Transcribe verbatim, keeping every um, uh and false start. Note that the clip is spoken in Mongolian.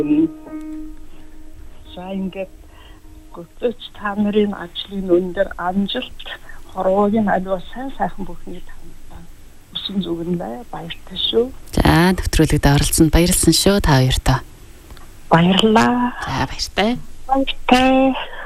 За ингээд гоцч та нарын ажлын өндөр амжилт хорвоогийн аливаа сайн сайхан бүхнийг танилцсан. Өсөн зүгэндээ баяртай шүү. За нэвтрүүлэгт оролцсонд баярлсан шүү та хоёртоо. Баярлалаа. За баяртай. Баяртай.